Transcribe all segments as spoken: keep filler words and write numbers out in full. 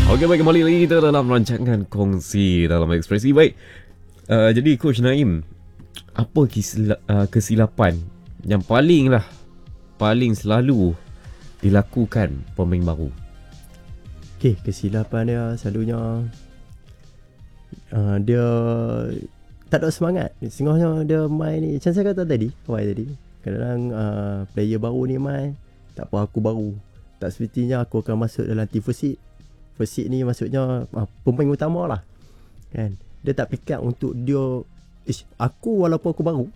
Okey, baik, kembali lagi kita dalam rancangan kongsi dalam ekspresi. Baik, uh, jadi Coach Naim, apa kisila, uh, kesilapan yang paling lah paling selalu dilakukan pemain baru? Okay, kesilapan dia selalunya uh, dia tak ada semangat. Setengahnya dia main ni, macam saya kata tadi, awal tadi, kadang-kadang uh, player baru ni main, tak apa aku baru, tak semestinya aku akan masuk dalam team first seat. First seat ni maksudnya uh, pemain utama lah, kan. Dia tak pick up untuk dia, ish, aku walaupun aku baru,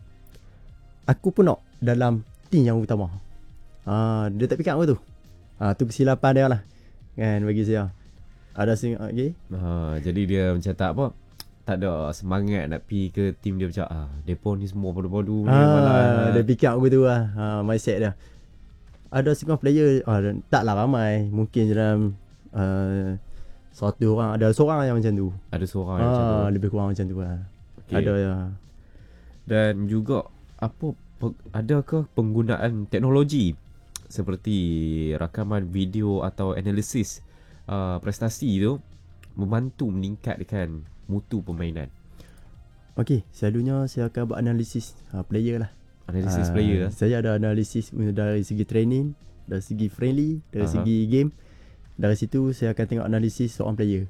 aku pun nak dalam team yang utama. uh, Dia tak pick up tu. uh, Tu kesilapan dia lah, kan, bagi saya. Ada sing okay? Ha, jadi dia macam tak apa, tak ada semangat nak pergi ke tim dia macam ah, depa ni semua bodoh-bodoh ni, Ah, dia pick up gitu lah, ha, mindset dia. Ada setengah player, ah, taklah ramai, mungkin dalam uh, satu orang, ada seorang yang macam tu. Ada seorang Ah, yang macam tu. lebih kurang macam tu lah. Okay. Ada ya. Dan juga apa pe- adakah penggunaan teknologi seperti rakaman video atau analisis uh, prestasi tu membantu meningkatkan mutu permainan? Okey, selalunya saya akan buat analisis ha, player lah. Analisis Ah, player lah. Saya ada analisis dari segi training, dari segi friendly, dari Aha. segi game. Dari situ saya akan tengok analisis seorang player.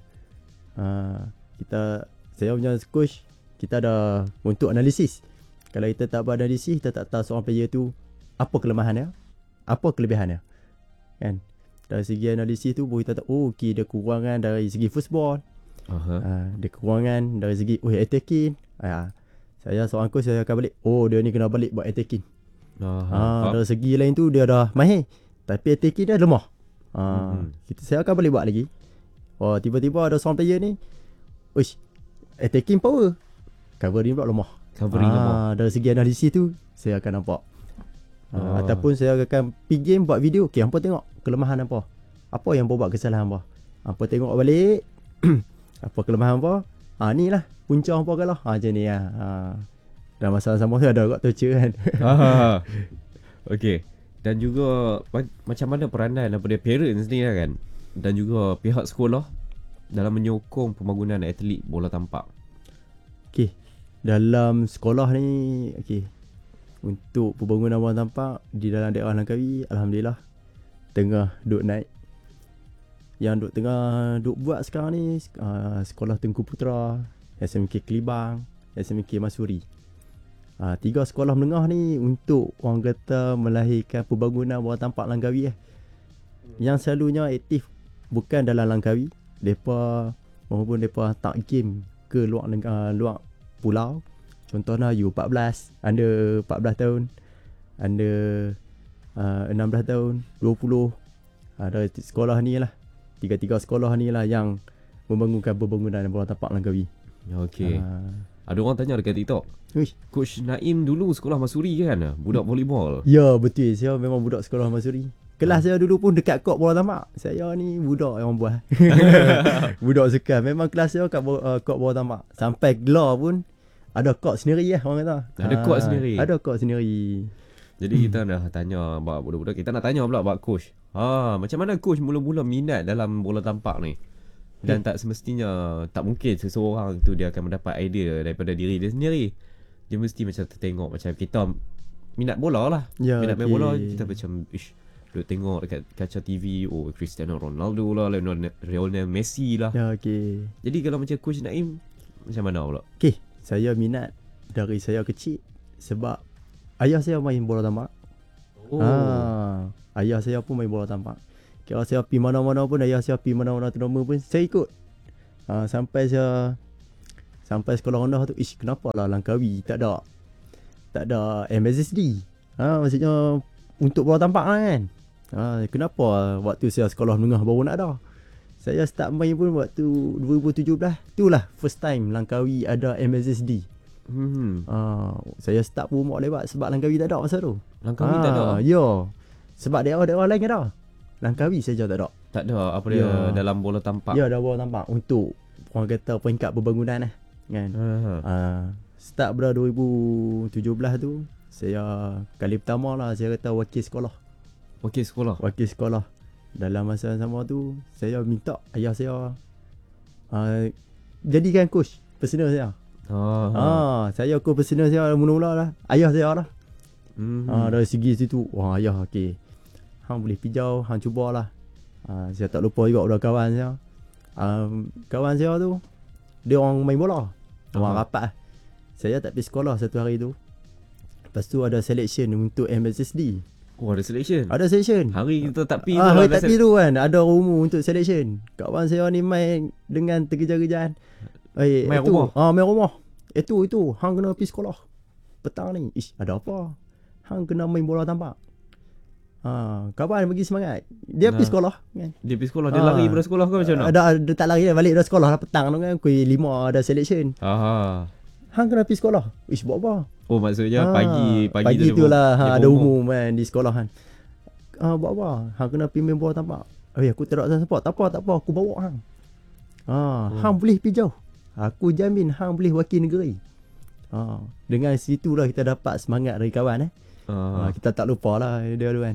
Uh, kita, saya punya coach, kita ada untuk analisis. Kalau kita tak buat analisis, kita tak tahu seorang player tu apa kelemahan dia, apa kelebihan dia, kan. Dari segi analisis tu baru kita tahu, oh okey, dia kurangan dari segi first ball, Aha. uh, dia kurangan dari segi oh attacking. uh, Saya seorang coach, saya akan balik, oh dia ni kena balik buat attacking. Aha. Ah, dari segi lain tu dia dah mahir, tapi attacking dia lemah. Ah, Mhm. kita, saya akan boleh buat lagi. Oh, tiba-tiba ada seorang player ni, uish, attacking power, covering pula lemah. Covering ah, lemah. Dari segi analisis tu saya akan nampak. Ah, Ah. Ataupun saya akan pergi game buat video. Okay, hampa tengok kelemahan apa, apa yang hampa buat kesalahan apa, hampa tengok balik apa kelemahan apa. Ah, ni lah punca hampa kalah. Ah, macam ni lah. Ah, dan masalah sama ada kat torture kan. Ah. Okey. Dan juga ma- macam mana peranan daripada parents ni lah kan, dan juga pihak sekolah dalam menyokong pembangunan atlet bola tampar. Okey, dalam sekolah ni, okey, untuk pembangunan bola tampar di dalam daerah Langkawi, alhamdulillah tengah duk naik. Yang duk tengah duk buat sekarang ni uh, sekolah Tengku Putra, S M K Kelibang, S M K Masuri. Uh, tiga sekolah menengah ni untuk orang kata melahirkan pembangunan bola tampar Langkawi eh. Yang selalunya aktif bukan dalam Langkawi, depa maupun depa tak game ke luar negara, luar pulau. Contohnya U empat belas, under empat belas tahun, under uh, enam belas tahun, dua puluh. Ada sekolah ni lah, tiga-tiga sekolah ni lah yang membangunkan pembangunan bola tampar Langkawi. Okey. Uh, Ada orang tanya dekat TikTok, Uish. Coach Naim dulu sekolah Masuri kan, budak volleyball. Ya, betul, saya memang budak sekolah Masuri. Kelas saya dulu pun dekat kok bola tampar. Saya ni budak yang buah. Budak suka. Memang kelas saya kat uh, kok bola tampar. Sampai gelar pun ada kok sendiri lah orang kata. Ada court sendiri? Ada kok sendiri. Jadi kita dah tanya bab budak-budak, kita nak tanya pula bab coach. Ha, macam mana coach mula-mula minat dalam bola tampar ni? Dan tak semestinya, tak mungkin seseorang tu dia akan mendapat idea daripada diri dia sendiri. Dia mesti macam tertengok macam kita minat bola lah. Ya, minat main okey. bola, kita macam ish, duk tengok dekat kaca T V, oh Cristiano Ronaldo lah, Lionel, Lionel Messi lah. Ya, okey. Jadi kalau macam Coach Naim, macam mana pula? Okey, saya minat dari saya kecil sebab ayah saya main bola tampar. Oh. Ah, ayah saya pun main bola tampar. Kalau saya pergi mana-mana pun, ayah saya pergi mana-mana turnamen pun saya ikut. Ah, sampai saya sampai sekolah rendah tu, ish, kenapa lah Langkawi tak ada tak ada M S S D. Ha, maksudnya untuk bola tampar lah kan. Ha, kenapa waktu saya sekolah menengah baru nak ada. Saya start main pun waktu dua ribu tujuh belas. Itulah first time Langkawi ada M S S D. Hmm. Ha, saya start pun mau lewat sebab Langkawi tak ada masa tu. Langkawi tak ada. Ya. Sebab daerah-daerah lain ada. Langkawi saja tak ada. Tak ada apa dia Ya. dalam bola tampar. Ya, ada bola tampar untuk orang kata peringkat pembangunan lah kan. Ha. Ha, start pada dua ribu tujuh belas tu, saya kali pertama lah saya kata wakil sekolah. Okey, sekolah. Wakil sekolah. Dalam masa yang sama tu, saya minta ayah saya uh, jadikan coach personal saya. Ah, Ah, saya coach personal saya mula-mula lah. Ayah saya lah. hmm. Ah, dari segi situ, wah ayah okey. Hang boleh pijau, hang cubalah. Ah, saya tak lupa juga ada kawan saya. Um, kawan saya tu dia orang main bola. Orang Aha. rapat lah. Saya tak pergi sekolah satu hari tu. Lepas tu ada selection untuk M S S D. Oh, ada selection. Ada selection. Hari kita tak pi Ah, tu hari lah tak biasa. pergi tu kan. Ada rumu untuk selection. Kawan saya ni main dengan terkejar-kejaran. Eh, Main itu, rumah? Ah, main rumah. Itu, itu. Hang kena pergi sekolah. Petang ni. Ish, ada apa? Hang kena main bola tampak. Ah, kawan bagi semangat. Dia Nah. pergi sekolah kan. Dia pergi sekolah, dia Ah. lari pada sekolah ke macam mana? Ada, ada tak lari dah balik dah sekolah lah petang tu kan. Pukul lima ada selection. Aha. Hang kena pergi sekolah. Ish, buat apa? Oh, maksudnya Ah, pagi pagi, pagi dia tu ada- lah dia ha, ada berumur. umum kan di sekolah kan. Ah, buat apa? Hang kena pergi main bola tampak. Eh, aku tak ada support. Tak apa, tak apa. Aku bawa hang. Ah, Hmm. hang boleh pergi jauh. Aku jamin hang boleh wakil negeri. Ah, dengan situlah kita dapat semangat dari kawan eh. Ah. Ah, kita tak lupa lah dia tu kan.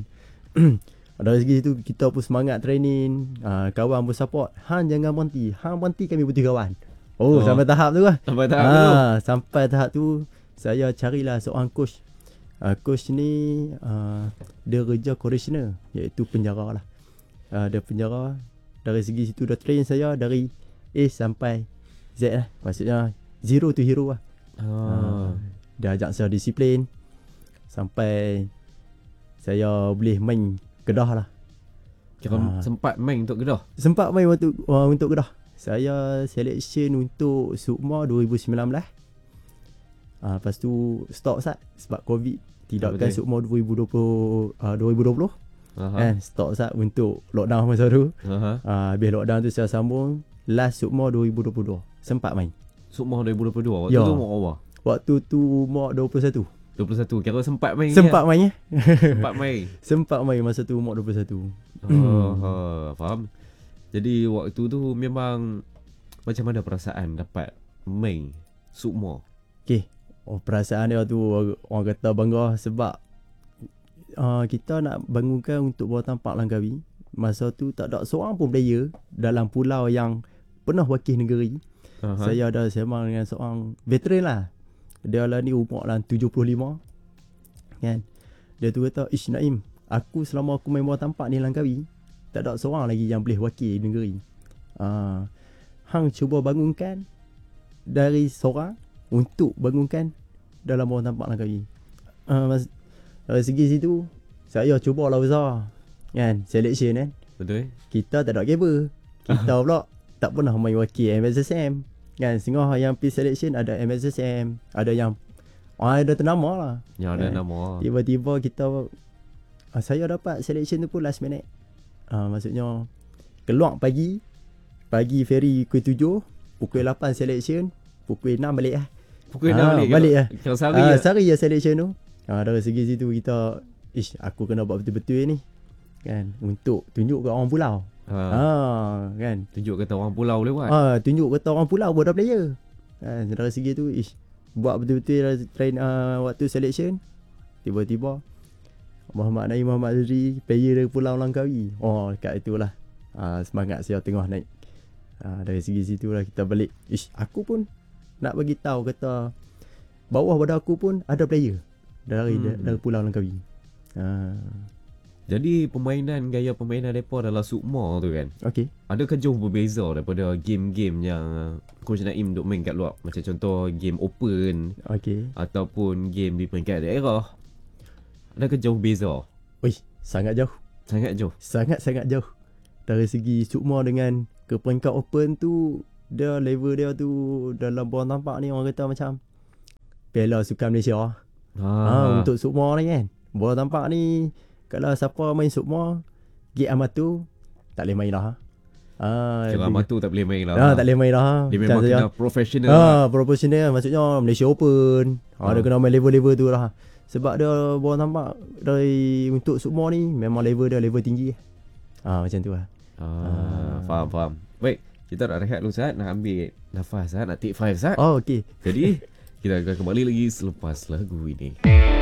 Dari segi situ kita pun semangat training. Ah, kawan pun support. Hang jangan berhenti. Hang berhenti kami butuh kawan. Oh, Oh. sampai tahap tu lah. Sampai tahap tu. Ah, sampai tahap tu saya carilah seorang coach. Uh, coach ni uh, dia kerja correctional, iaitu penjara lah. Uh, dia penjara. Dari segi situ dah train saya dari A sampai Z lah. Maksudnya zero to hero lah. Ah. Dia ajak saya disiplin sampai saya boleh main Kedah lah. Kira Ah. sempat main untuk Kedah. Sempat main untuk uh, untuk Kedah. Saya selection untuk Sukma dua ribu sembilan belas. Ah, lepas tu stop sat sebab Covid. Tidakkan betul. Sukma dua ribu dua puluh uh, dua ribu dua puluh. Aha. Eh, stop sat untuk lockdown masa tu. Aha. Ah, habis lockdown tu saya sambung last Sukma dua ribu dua puluh dua. Sempat main. Sukma dua ribu dua puluh dua. Waktu Ya. tu umur apa? Waktu tu umur dua puluh satu. dua puluh satu. Kira sempat main. Sempat main eh. Sempat main. Sempat main masa tu umur dua puluh satu. Oh, ha, faham. Jadi waktu tu memang macam mana perasaan dapat main Sukma? Okey. Oh, perasaan dia tu orang kata bangga sebab uh, kita nak bangunkan untuk bola tampar Langkawi. Masa tu tak ada seorang pun player dalam pulau yang pernah wakil negeri. Aha. Saya ada sembang dengan seorang veteran lah. Dia lah ni umur lah tujuh puluh lima. Kan. Dia tu kata, "Ish Naim, aku selama aku main bola tampar ni Langkawi, tak ada seorang lagi yang boleh wakil negeri. Ah, hang cuba bangunkan dari seorang untuk bangunkan dalam bola tampar Langkawi." Ah, mas, dari segi situ saya cubalah besar. Kan, selection kan. Betul? Kita tak ada kabel. Kita pula tak pernah main wakil M S S M. Kan, sehingga yang pergi selection ada M S S M, ada yang ah, ada ternama lah. Yang ada Eh, nama. Tiba-tiba kita ah, saya dapat selection tu pun last minute. Ah, maksudnya keluar pagi, pagi ferry pukul tujuh, pukul lapan selection, pukul enam balik lah. Pukul Ah, enam balik. balik kira- lah. Kira sehari Ah, lah. sehari ya selection tu. Ah, dari segi situ kita, ish, aku kena buat betul-betul ni. Kan, untuk tunjuk ke orang pulau. Ha. Ah, kan. Tunjuk kata orang pulau boleh buat. Ah, tunjuk kata orang pulau pun ada player. Ah, dari segi tu, ish, buat betul-betul lah train uh, waktu selection. Tiba-tiba Muhammad Naim Muhammad Azri, player dari Pulau Langkawi. Oh, dekat itulah. Ah, semangat saya tengah naik. Ah, dari segi situ lah kita balik. Ish, aku pun nak bagi tahu kata bawah pada aku pun ada player dari Hmm. dari Pulau Langkawi. Ah, Jadi permainan, gaya permainan mereka dalam Sukma tu kan, okey. adakah jauh berbeza daripada game-game yang Coach Naim duk main kat luar? Macam contoh game open Okey. ataupun game di peringkat daerah. Adakah jauh beza? Oi, sangat jauh. Sangat jauh. Sangat-sangat jauh. Dari segi Sukma dengan ke peringkat open tu, dia level dia tu dalam bola tampar ni orang kata macam Piala Sukan Malaysia. Ha. Ha, untuk Sukma ni kan. Bola tampar ni kalau siapa main Sukma, gate amatur tak boleh main dah. Ha, Kira amat tu tak boleh main lah. Ha, tak boleh main dah. Dia memang Macam kena saya- professional lah. Ha, proportional maksudnya Malaysia Open. Ha, Ha. dia kena main level-level tu lah. Sebab dia bola tampar dari untuk Sukma ni memang level dia level tinggi. Ha, macam tu lah. Ah, faham, faham. Baik, kita nak rehat dulu Sat, nak ambil nafas Sat, nak take five Sat. Oh, okey. Jadi, kita akan kembali lagi selepas lagu ini.